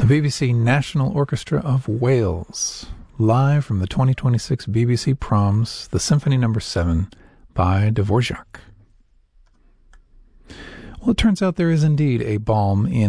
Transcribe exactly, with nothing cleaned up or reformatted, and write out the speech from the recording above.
The B B C National Orchestra of Wales, live from the twenty twenty-six B B C Proms, the Symphony Number seven by Dvorak. Well, it turns out there is indeed a balm in